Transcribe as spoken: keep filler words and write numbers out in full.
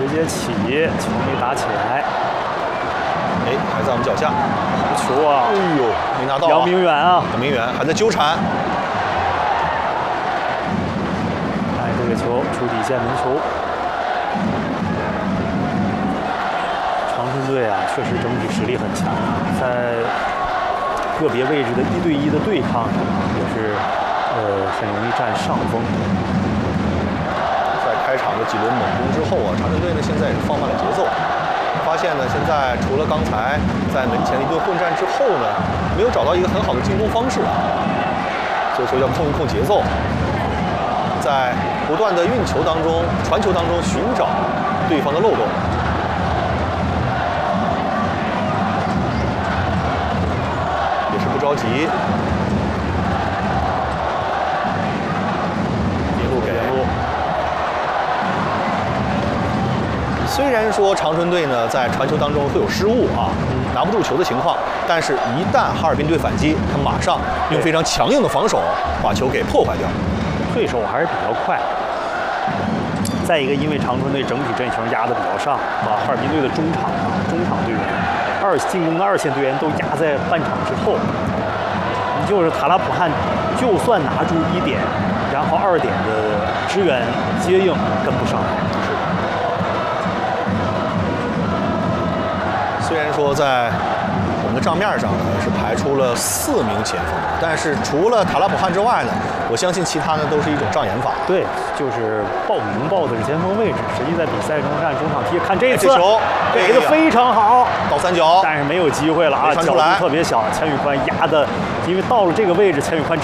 接起，球没打起来。 哎，还在我们脚下。 好球啊！ 哎呦，没拿到、啊。 杨明远啊， 杨明远还在纠缠。 哎，这个球出底线门球。长春队啊，确实整体实力很强，在个别位置的一对一的对抗上也是呃很容易占上风。 在开场的几轮猛攻之后啊，长春队呢现在也是放慢了节奏。发现呢，现在除了刚才在门前一顿混战之后呢，没有找到一个很好的进攻方式，所以说要控一控节奏，在不断的运球当中、传球当中寻找对方的漏洞。也是不着急，一路给路。虽然说长春队呢在传球当中会有失误啊，拿不住球的情况，但是一旦哈尔滨队反击，他马上用非常强硬的防守把球给破坏掉。 退守还是比较快。再一个，因为长春队整体阵型压得比较上，把哈尔滨队的中场啊、中场队员、二进攻的二线队员都压在半场之后。你就是塔拉普汗，就算拿住一点，然后二点的支援接应跟不上来。 虽然说在我们的账面上呢是排出了四名前锋，但是除了塔拉普汗之外呢，我相信其他呢都是一种障眼法。 对，就是报名报的是前锋位置，实际在比赛中占中场踢。看这次， 这球给的非常好， 倒三角， 但是没有机会了啊，角度特别小。钱宇宽压的，因为到了这个位置，钱宇宽。